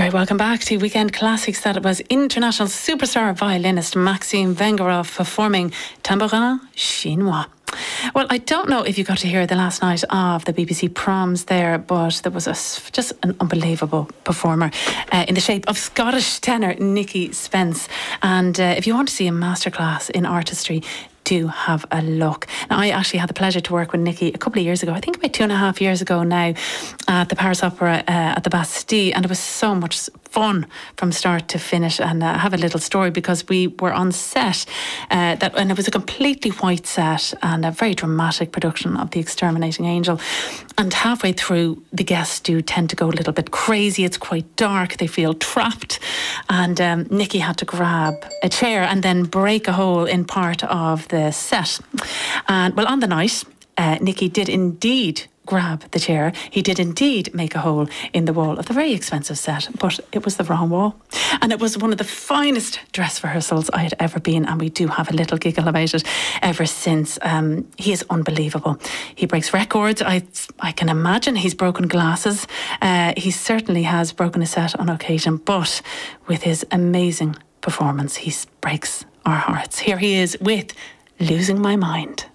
Very welcome back to Weekend Classics. That was international superstar violinist Maxime Vengerov performing Tambourin Chinois. Well, I don't know if you got to hear the last night of the BBC Proms there, but there was just an unbelievable performer in the shape of Scottish tenor Nikki Spence. And if you want to see a masterclass in artistry, do have a look. Now, I actually had the pleasure to work with Nikki a couple of years ago, I think about 2.5 years ago now, at the Paris Opera at the Bastille, and it was so much fun from start to finish. And I have a little story because we were on set, and it was a completely white set and a very dramatic production of The Exterminating Angel. And halfway through, the guests do tend to go a little bit crazy. It's quite dark. They feel trapped. And Nikki had to grab a chair and then break a hole in part of the set. And well, on the night, Nikki did indeed grab the chair. He did indeed make a hole in the wall of the very expensive set, but it was the wrong wall. And it was one of the finest dress rehearsals I had ever been, and we do have a little giggle about it ever since. He is unbelievable. He breaks records. I can imagine he's broken glasses. He certainly has broken a set on occasion, but with his amazing performance, he breaks our hearts. Here he is with Losing My Mind.